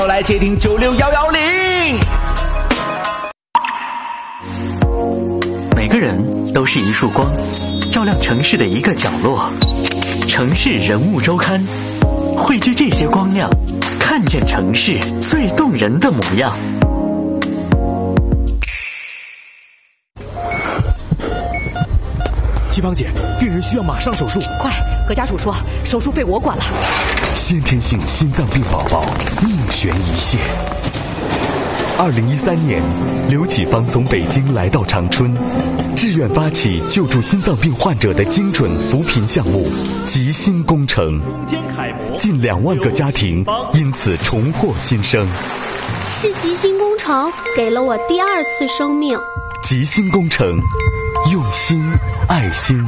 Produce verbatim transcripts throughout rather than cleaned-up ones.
来接听九六一一零。 每个人都是一束光，照亮城市的一个角落。城市人物周刊，汇聚这些光亮，看见城市最动人的模样。 七芳姐，病人需要马上手术， 快和家属说，手术费我管了。 先天性心脏病宝宝命悬一线。二零一三年，刘启芳从北京来到长春，志愿发起救助心脏病患者的精准扶贫项目“吉心工程”，近两万个家庭因此重获新生。 是吉心工程给了我第二次生命。 吉心工程，用心爱心。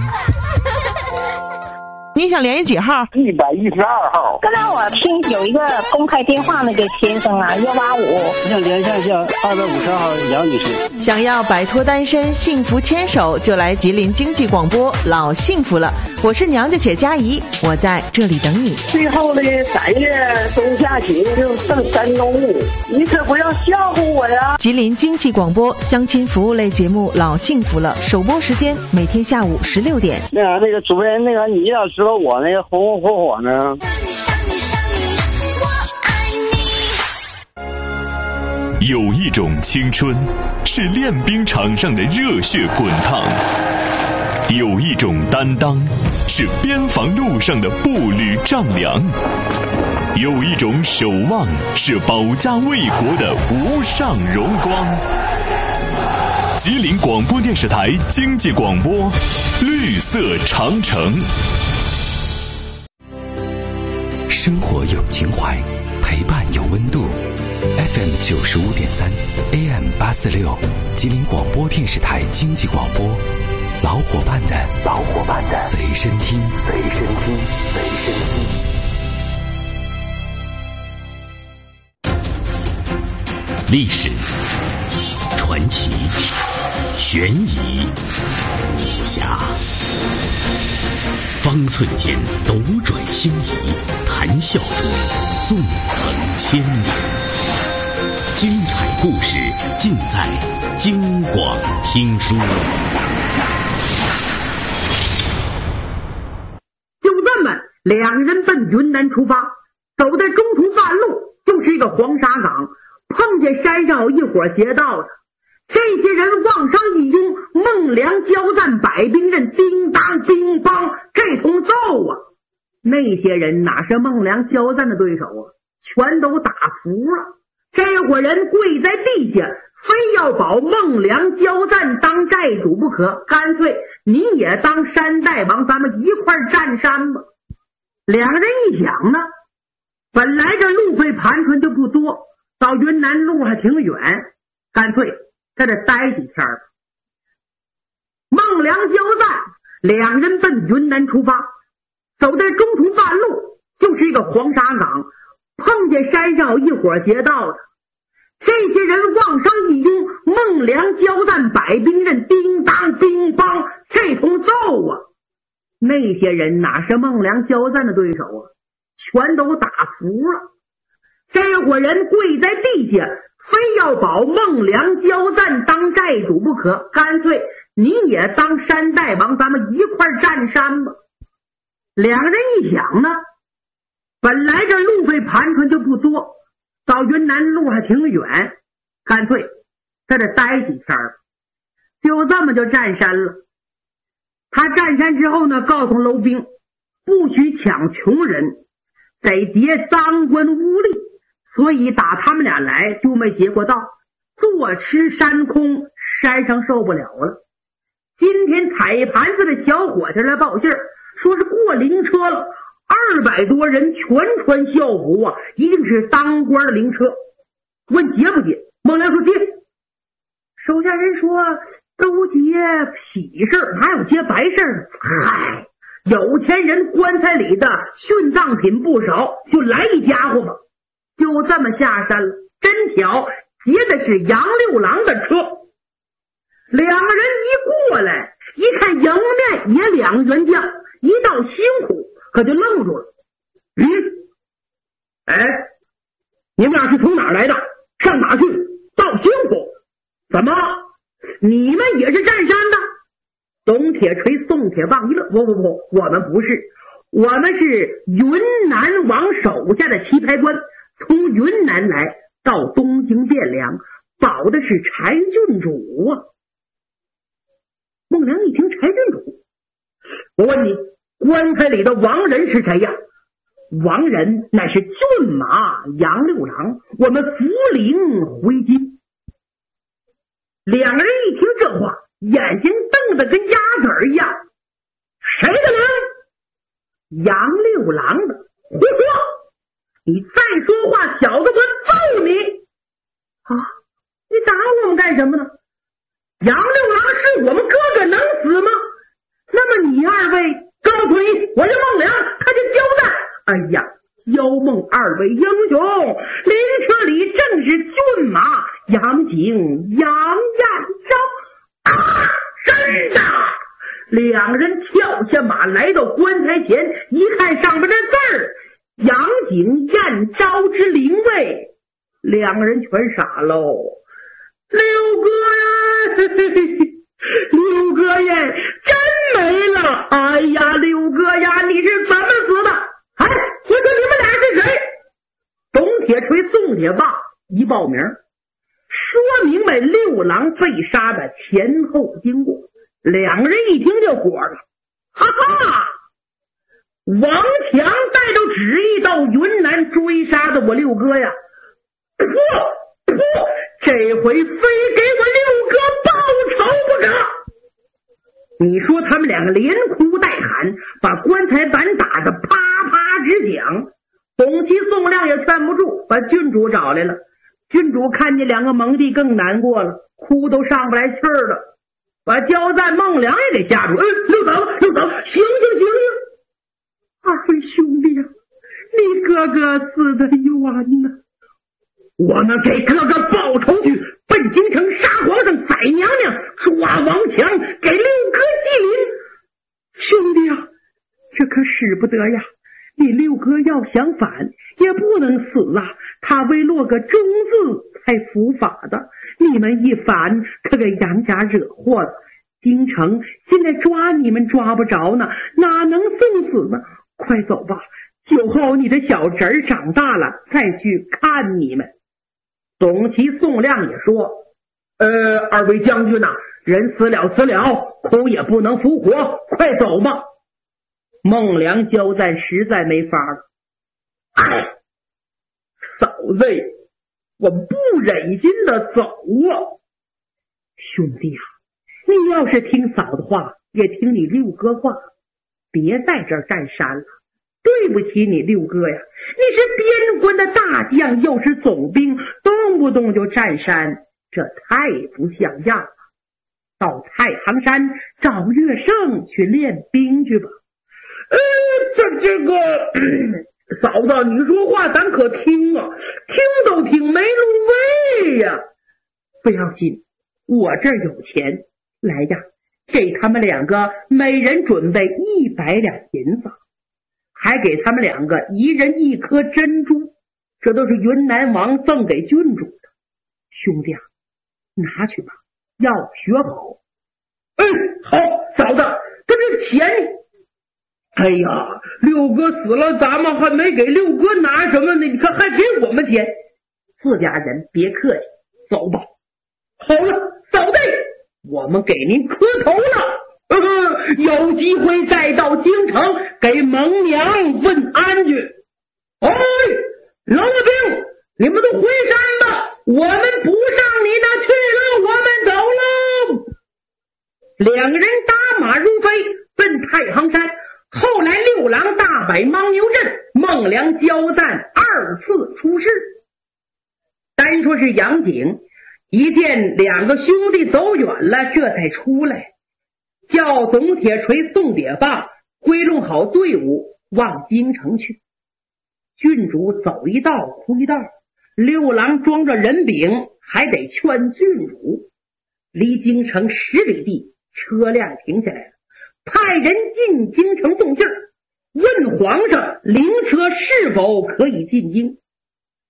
你想联系几号？ 一百一十二号。 刚才我听有一个公开电话，那个先生啊，幺八五。 我想连线一下二百五十号杨女士。 想要摆脱单身，幸福牵手，就来吉林经济广播，老幸福了。我是娘家且佳怡，我在这里等你。 最后的三月中下旬就剩三周，你可不要吓唬我呀！ 吉林经济广播相亲服务类节目《老幸福了》，首播时间每天下午十六点。 那个那个主持人，那个你要知道我那个红红火火呢。 有一种青春是练兵场上的热血滚烫，有一种担当是边防路上的步履丈量，有一种守望是保家卫国的无上荣光。吉林广播电视台经济广播，绿色长城。 生活有情怀，陪伴有温度。F M 九十五点三 ，A M 八四六，吉林广播电视台经济广播，老伙伴的老伙伴的随身听，随身听，随身听。历史、传奇、悬疑、武侠，方寸间斗转星移，谈笑中纵横千年。精彩故事尽在京广听书。 就这么，两人奔云南出发，走在中途半路就是一个黄沙岗，碰见山上有一伙劫道的。这些人望声一拥，孟良交战百兵刃，叮当叮当，这通揍啊！那些人哪是孟良交战的对手啊，全都打服了。这伙人跪在地下，非要保孟良交战当寨主不可，干脆你也当山大王，咱们一块占山吧。两个人一想呢，本来这路费盘缠就不多，到云南路还挺远，干脆在这待几天吧。孟良交战，两人奔云南出发，走在中途半路就是一个黄沙岗，碰见山上有一伙劫道的。这些人望声一拥，孟良交战百兵刃，叮当叮当，这通揍啊！那些人哪是孟良交战的对手啊，全都打服了。这伙人跪在地下，非要保孟良交战当寨主不可，干脆你也当山大王，咱们一块占山吧。两个人一想呢，本来这路费盘缠就不多，到云南路还挺远，干脆在这待几天儿，就这么就占山了。他占山之后呢，告诉楼兵不许抢穷人，得劫赃官污吏，所以打他们俩来就没劫过道，坐吃山空，山上受不了了。今天踩盘子的小伙计来报信儿，说是过灵车了，二百多人全穿校服啊，一定是当官的灵车。问劫不劫？孟良说劫。手下人说都劫喜事，哪有劫白事？嗨，有钱人棺材里的殉葬品不少，就来一家伙吧。就这么下山了，真巧劫的是杨六郎的车。两个人一过来，一看迎面也两员将，一道辛苦，可就愣住了。嗯，哎， 你们俩是从哪儿来的？上哪去？到兴府？怎么？你们也是占山的？董铁锤、宋铁棒一乐，不不不，我们不是，我们是云南王手下的棋牌官，从云南来到东京汴梁，保的是柴郡主啊。孟良一听柴郡主，我问你，棺材里的亡人是谁呀？亡人乃是骏马杨六郎，我们扶灵回京。两个人一听这话，眼睛瞪得跟鸭子儿一样。谁的灵？杨六郎的。胡说！你再说话，小子我揍你！啊，你打我们干什么呢？杨六郎是我们哥哥，能死吗？那么你二位，告诉你，我是孟良，他就交代。哎呀，妖梦二位英雄，灵车里正是骏马杨景、杨彦昭啊！真的！两人跳下马，来到棺材前，一看上面的字儿，杨景、彦昭之灵位，两个人全傻喽。六哥呀，嘿嘿嘿，六哥呀，真没了！哎呀，六哥呀，你是怎么死的？哎，我说你们俩是谁？董铁锤、宋铁棒一报名，说明白六郎被杀的前后经过。两个人一听就火了，哈哈！王强带着旨意到云南追杀的我六哥呀！不不，这回非给我六哥报仇不可！你说他们两个连哭带喊，把棺材板打得啪啪直响。董其、宋亮也劝不住，把郡主找来了。郡主看见两个蒙弟更难过了，哭都上不来气儿了，把交赞、孟良也给吓住。嗯，六嫂子，六嫂子，醒醒醒醒！二位兄弟啊，你哥哥死得冤呐！我们给哥哥报仇去，奔京城杀皇上、宰娘娘，抓王强，给六哥祭灵。兄弟啊，这可使不得呀！你六哥要想反，也不能死啊！他为落个忠字才伏法的，你们一反，可给杨家惹祸了。京城现在抓你们抓不着呢，哪能送死呢？快走吧，酒后你的小侄儿长大了，再去看你们。董其、宋亮也说：“呃，二位将军呐、啊，人死了死了，哭也不能复活，快走吧。”孟良交战实在没法了，哎，嫂子，我不忍心的走啊！兄弟啊，你要是听嫂的话，也听你六哥话，别在这儿占山了。对不起你六哥呀，你是边关的大将，又是总兵，动不动就占山，这太不像样了。到太行山找岳胜去练兵去吧。呃，这这个、呃、嫂子，你说话咱可听啊，听都听没路喂呀。不要紧，我这儿有钱，来呀，给他们两个每人准备一百两银子，还给他们两个一人一颗珍珠，这都是云南王赠给郡主的。兄弟啊，拿去吧，要学好。嗯，好，嫂子，这是钱。哎呀，六哥死了，咱们还没给六哥拿什么呢，你看还给我们钱。自家人别客气，走吧。好了，嫂子，我们给您磕头了。呵呵，有机会再到京城给蒙娘问安去。哎，老兵，你们都回山吧，我们不上你那去了，我们走喽。两个人打马如飞，奔太行山。后来六郎大摆牦牛阵，孟良交战二次出事。单说是杨景，一见两个兄弟走远了，这才出来，叫董铁锤、宋铁棒归拢好队伍，往京城去。郡主走一道哭一道，六郎装着人饼，还得劝郡主。离京城十里地，车辆停下来了，派人进京城送信儿，问皇上灵车是否可以进京。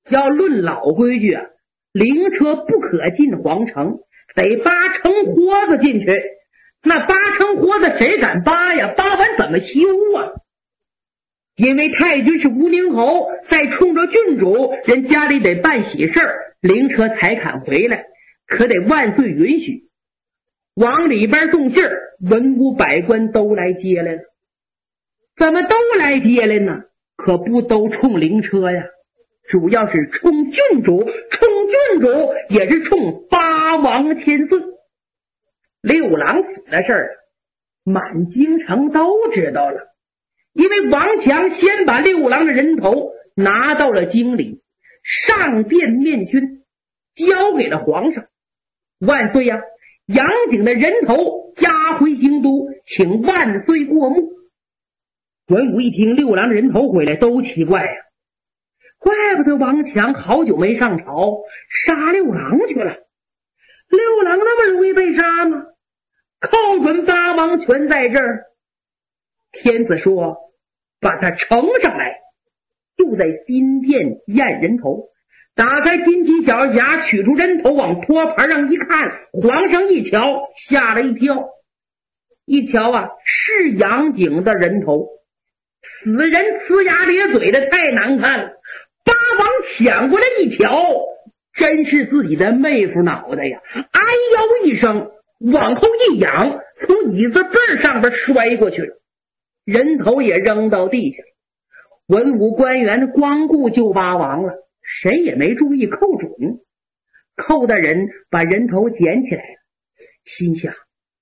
要论老规矩啊，灵车不可进皇城，得八成活子进去。那八成活子谁敢扒呀？扒完怎么修啊？因为太君是吴宁侯，再冲着郡主人家里得办喜事儿，灵车才敢回来，可得万岁允许。往里边送信儿，文武百官都来接来了。怎么都来接来呢？可不都冲灵车呀，主要是冲郡主，冲郡主也是冲八王千岁。六郎死的事儿，满京城都知道了。因为王强先把六郎的人头拿到了京里，上殿面君，交给了皇上。万岁呀、啊，杨景的人头押回京都，请万岁过目。文武一听六郎的人头回来，都奇怪呀、啊，怪不得王强好久没上朝，杀六郎去了。六郎那么容易被杀吗？寇准八王全在这儿。天子说把他呈上来，就在金殿验人头。打开金旗小匣，取出人头往托盘上一看，皇上一瞧吓了一跳。一瞧啊，是杨景的人头，死人呲牙咧嘴的太难看了。八王抢过来一瞧，真是自己的妹夫脑袋呀！哎呦一声，往后一仰，从椅子背上边摔过去了，人头也扔到地下。文武官员光顾救八王了，谁也没注意寇准。寇大人把人头捡起来了，心想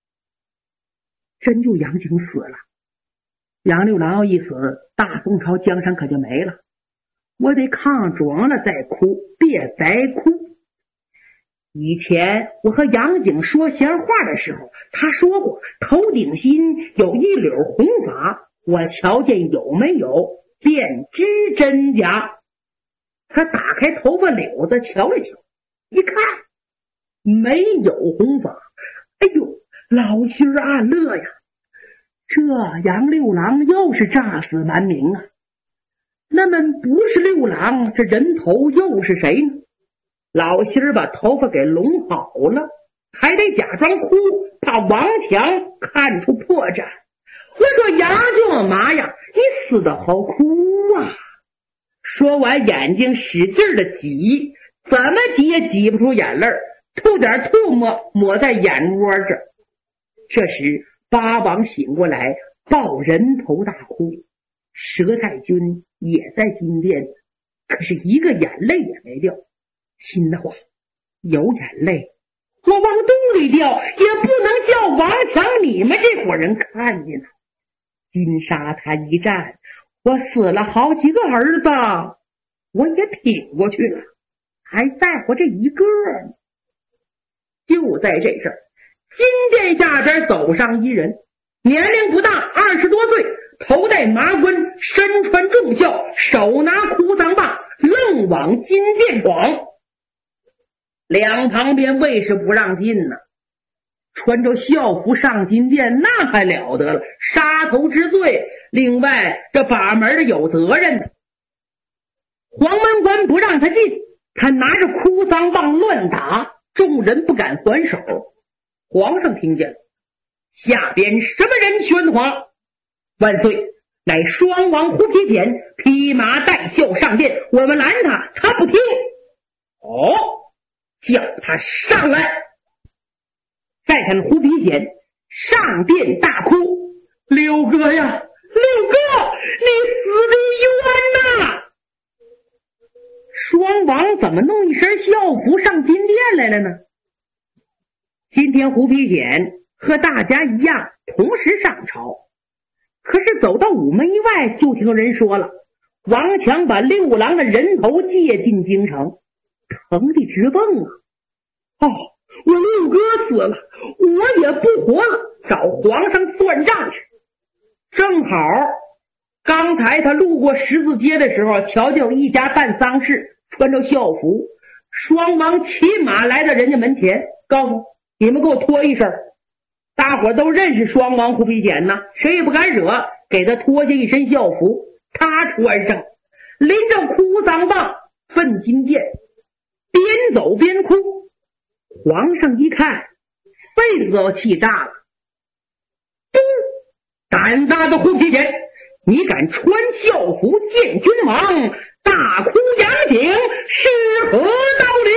真就杨景死了。杨六郎要一死，大宋朝江山可就没了。我得抗壮了再哭，别白哭。以前我和杨景说闲话的时候，他说过头顶心有一绺红发，我瞧见有没有便知真假。他打开头发绺子瞧了瞧，一看没有红发。哎呦，老心儿暗乐呀，这杨六郎又是诈死瞒名啊。那么不是六郎，这人头又是谁呢？老心儿把头发给拢好了，还得假装哭，怕王强看出破绽。我说杨舅妈呀，你死得好哭啊。说完眼睛使劲的挤，怎么挤也挤不出眼泪，吐点唾沫抹在眼窝这。这时八王醒过来，抱人头大哭。佘太君也在金殿，可是一个眼泪也没掉。心的话，有眼泪我往肚里掉，也不能叫王强你们这伙人看见了。金沙滩一战，我死了好几个儿子，我也挺过去了，还在乎这一个呢。就在这事儿，金殿下边走上一人，年龄不大，二十多岁，头戴麻冠，身穿重孝，手拿哭丧棒，愣往金殿闯。两旁边卫士不让进呢，穿着校服上金殿那还了得了，杀头之罪。另外这把门的有责任的，黄门官不让他进，他拿着哭丧棒乱打，众人不敢还手。皇上听见了，下边什么人喧哗？万岁，乃双王胡皮简披麻戴孝上殿，我们拦他，他不听。哦，叫他上来。再看胡皮简上殿大哭，六哥呀，六哥，你死得冤呐！双王怎么弄一身校服上金殿来了呢？今天胡皮简和大家一样同时上朝，可是走到午门以外，就听人说了，王强把六郎的人头借进京城，疼的直蹦啊！哦，我六哥死了，我也不活了，找皇上算账去。正好刚才他路过十字街的时候，瞧见有一家办丧事，穿着校服，双王骑马来到人家门前，告诉你们给我脱一身。大伙都认识双王胡皮简呐，谁也不敢惹，给他脱下一身校服，他穿上，拎着哭丧棒奋金殿，边走边哭。皇上一看，肺子都气炸了。咚！胆大的胡皮简，你敢穿校服见君王，大哭杨景，是何道理？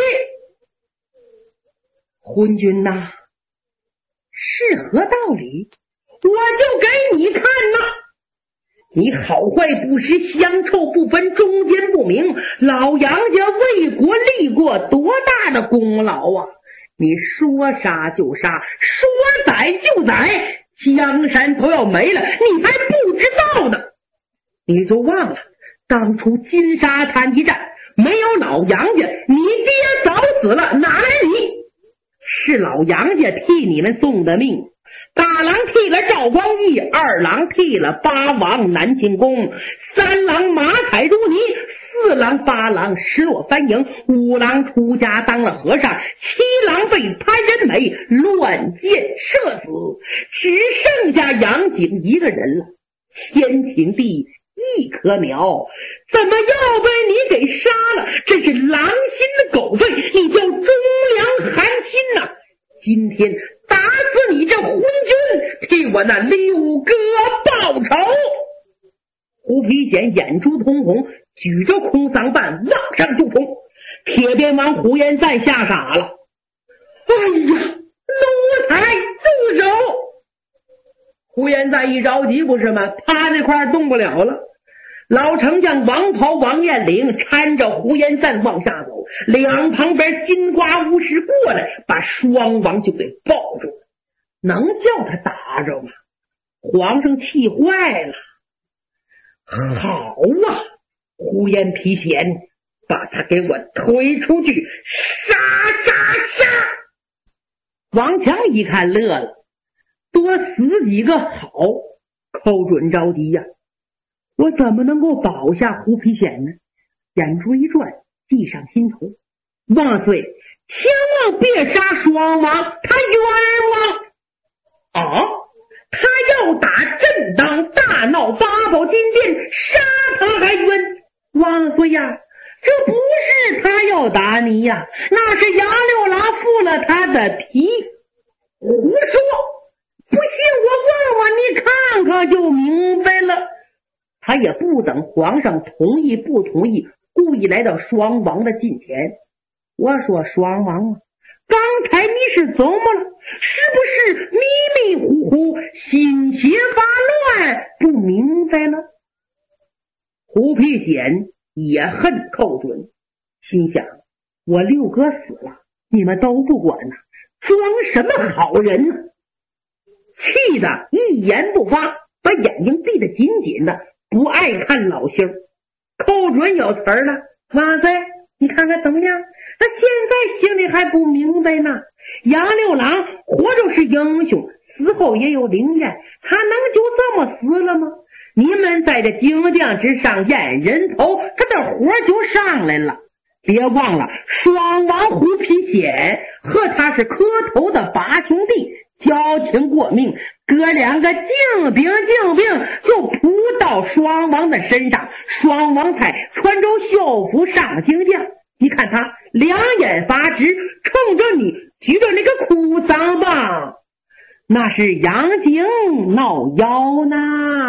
昏君呐，是何道理？我就给你看呐！你好坏不识，香臭不分，中间不明，老杨家为国立过多大的功劳啊！你说杀就杀，说宰就宰，江山都要没了，你还不知道呢？你就忘了当初金沙滩一战，没有老杨家，你爹早死了，哪来你？是老杨家替你们送的命。大郎替了赵光义，二郎替了八王南清宫，三郎马踩如泥，四郎八郎失落翻营，五郎出家当了和尚，七郎被潘仁美乱箭射死，只剩下杨景一个人了。天请地一棵苗，怎么要被你给杀了？这是狼心的狗肺，你叫忠良寒心呐、啊！今天打死你这昏君，替我那六哥报仇！胡皮简眼珠通红，举着空桑棒往上就冲。铁鞭王胡延赞吓傻了。哎呀，奴才住手！胡延赞一着急不是吗？他那块动不了了。老丞相王袍王彦龄搀着胡延赞往下走，两旁边金瓜巫师过来，把双王就给抱住了。能叫他打着吗？皇上气坏了。好啊，胡延皮贤，把他给我推出去，杀杀杀！王强一看乐了，多死几个好。寇准着急呀、啊，我怎么能够保下胡皮显呢？眼珠一转，计上心头。万岁，千万别杀双王，他冤枉啊！他要打震荡大闹八宝金殿，杀他还冤！万岁呀，这不是他要打你呀，那是杨六郎负了他的题。胡说！不信我问问你看看就明白了。他也不等皇上同意不同意，故意来到双王的近前。我说双王啊，刚才你是怎么了？是不是迷迷糊糊，心邪发乱，不明白了？胡皮显也恨寇准，心想我六哥死了，你们都不管呢，装什么好人呢？气得一言不发，把眼睛闭得紧紧的，不爱看老星儿。寇准有词儿了，万岁，你看看怎么样？他现在心里还不明白呢。杨六郎活着是英雄，死后也有灵验，他能就这么死了吗？你们在这精将之上验人头，他的火就上来了。别忘了，双王胡皮显和他是磕头的八兄弟，交情过命，哥两个静兵静兵就扑到双王的身上，双王才穿着校服上京将。你看他两眼发直，冲着你举着那个哭丧棒，那是杨景闹妖呢。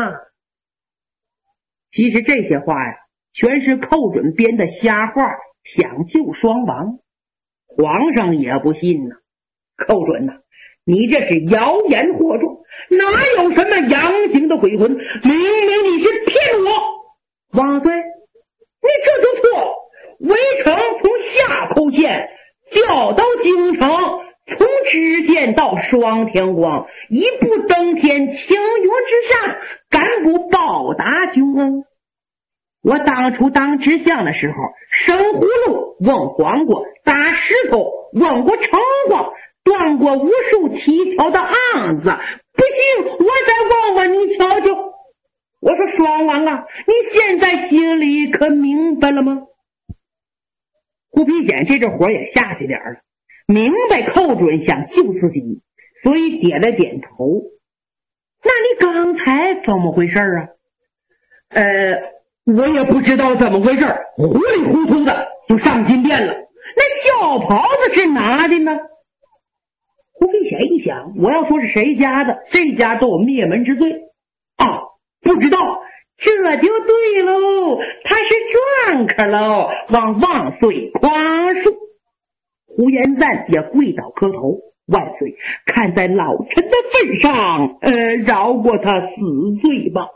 其实这些话呀，全是寇准编的瞎话，想救双王。皇上也不信呢。寇准呐、啊，你这是谣言惑众，哪有什么杨景的鬼魂？明明你是骗我！万岁，你这就错了。围城从下口县调到京城，从知县到双天光，一步登天，青云之上，敢不报答君恩？我当初当知相的时候，生葫芦问黄瓜，打石头问过城隍，断过无数蹊跷的案子，不信我再问问你瞧瞧。我说双王啊，你现在心里可明白了吗？胡皮显这阵火也下去点了，明白寇准想救自己，所以点了点头。那你刚才怎么回事啊？呃， 我也不知道怎么回事，糊里糊涂的就上金殿了。那轿袍子是哪的呢？胡飞贤一想，我要说是谁家的，这家都有灭门之罪啊！不知道，这就对喽，他是赚客喽，望万岁宽恕。胡延赞也跪倒磕头，万岁，看在老臣的份上，呃，饶过他死罪吧。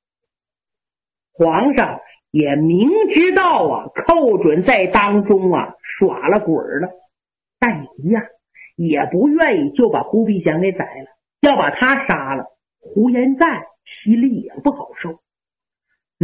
皇上也明知道啊，寇准在当中啊耍了鬼了，但你呀、啊、也不愿意就把胡必祥给宰了，要把他杀了，胡延赞心里也不好受。嗯，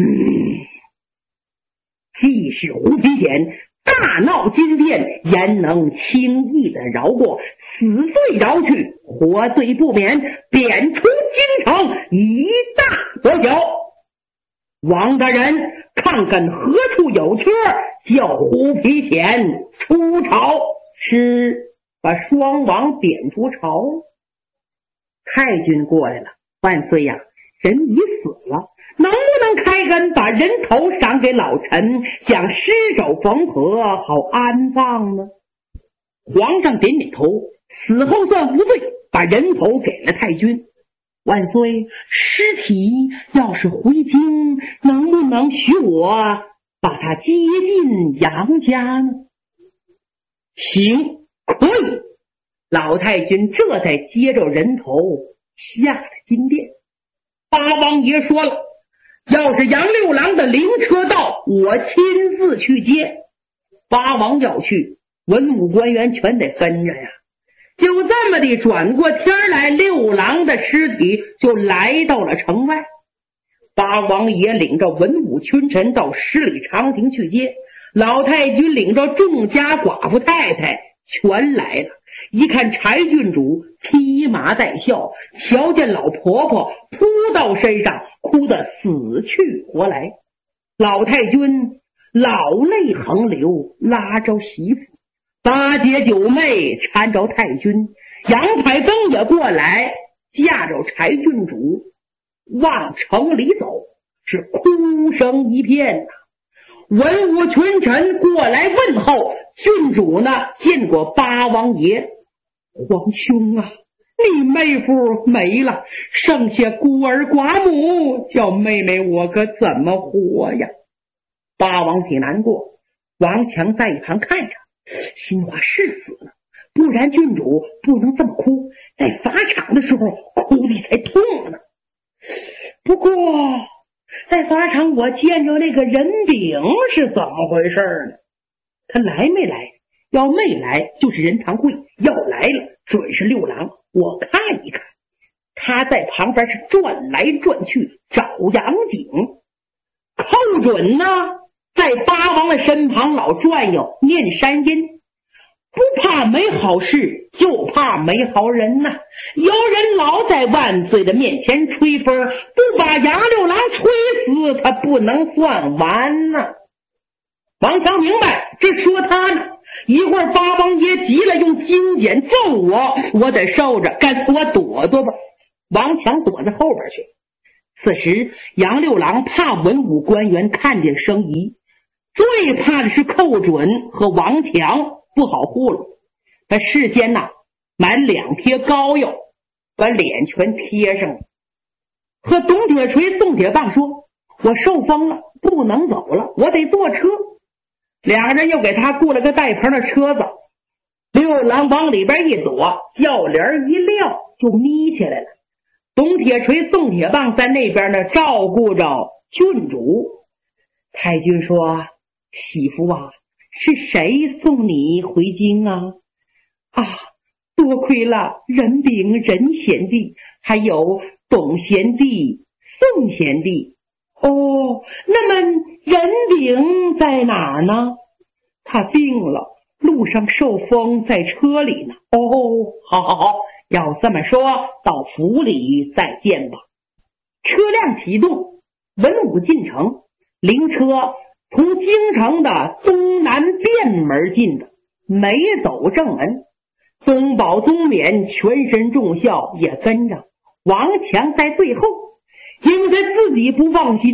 即使胡必贤大闹金殿，焉能轻易的饶过？死罪饶去，活罪不免，贬出京城，一大得小。王大人，看看何处有缺，叫胡皮贤出朝，是把双王贬出朝。太君过来了，万岁呀，人已死了，能不能开恩把人头赏给老臣，将尸首缝合，好安葬呢？皇上点点头，死后算无罪，把人头给了太君。万岁，尸体要是回京，能不能许我把他接进杨家呢？行，可以。老太君这才接着人头下了金殿。八王爷说了，要是杨六郎的灵车到，我亲自去接。八王要去，文武官员全得跟着呀。就这么的转过天来，六郎的尸体就来到了城外。八王爷领着文武群臣到十里长亭去接，老太君领着众家寡妇太太全来了。一看柴郡主披麻戴孝，瞧见老婆婆扑到身上，哭得死去活来。老太君老泪横流，拉着媳妇八姐九妹搀着太君，杨排庚也过来架着柴郡主往城里走，是哭声一片呐、啊。文武群臣过来问候，郡主呢见过八王爷。皇兄啊，你妹夫没了，剩下孤儿寡母，叫妹妹我可怎么活呀？八王挺难过，王强在一旁看着，心话是死了，不然郡主不能这么哭，在法场的时候哭的才痛呢。不过在法场我见着那个人饼是怎么回事呢？他来没来？要没来就是任堂会，要来了准是六郎。我看一看，他在旁边是转来转去找杨景。寇准呢在八王的身旁老转悠念山音，不怕没好事，就怕没好人呐、啊。有人老在万岁的面前吹风，不把杨六郎吹死，他不能算完呐、啊。王强明白，这说他呢。一会儿八王爷急了，用金剪揍我，我得受着，干脆我躲躲吧。王强躲在后边去。此时杨六郎怕文武官员看见生疑，最怕的是寇准和王强，不好糊弄。他事先呐买两贴膏药，把脸全贴上了，和董铁锤宋铁棒说，我受风了，不能走了，我得坐车。两个人又给他雇了个带棚的车子，六郎往里边一躲，轿帘一撂就眯起来了。董铁锤宋铁棒在那边呢照顾着郡主。太君说，媳妇啊，是谁送你回京啊？啊，多亏了任炳任贤弟，还有董贤弟宋贤弟。哦，那么任炳在哪儿呢？他病了，路上受风，在车里呢。哦，好好好，要这么说，到府里再见吧。车辆启动，文武进城，灵车从京城的东南便门进的，没走正门。宗保宗冕全身重孝也跟着，王强在最后。因为他自己不放心，怕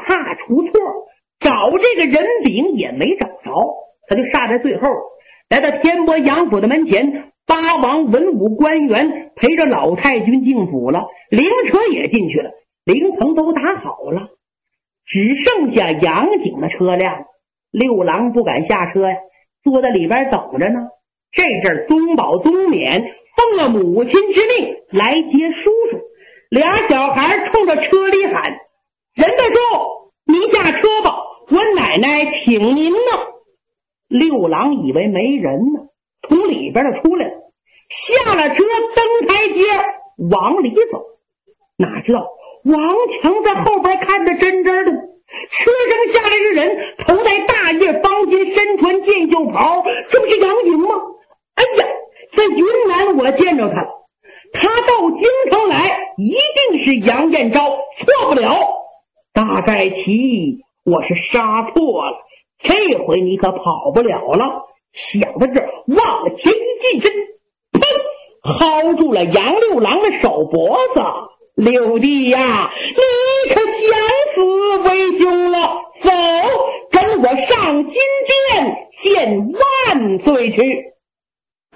怕出错，找这个人饼也没找着，他就煞在最后，来到天波杨府的门前，八王文武官员陪着老太君进府了，灵车也进去了，灵棚都打好了，只剩下杨景的车辆。六郎不敢下车呀，坐在里边等着呢。这阵宗保宗勉奉了母亲之命来接叔叔，俩小孩冲着车里喊：任大叔，您下车吧，我奶奶请您呢。六郎以为没人呢，从里边就出来了，下了车登台阶往里走，哪知道王强在后边看得真真的，车上下来的人头戴大叶方巾，身穿箭袖袍，这不是杨景吗？哎呀，在云南我见着他了，他到京城来一定是杨彦昭，错不了。大概其我是杀错了，这回你可跑不了了。想到这儿，往前一进身，砰，薅住了杨六郎的手脖子。六弟呀，你可想死为兄了，走，跟我上金殿见万岁去。